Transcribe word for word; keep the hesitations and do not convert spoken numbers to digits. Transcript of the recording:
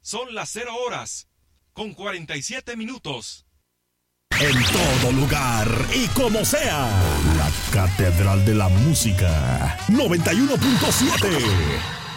Son las cero horas, con cuarenta y siete minutos. En todo lugar y como sea, la Catedral de la Música, noventa y uno punto siete.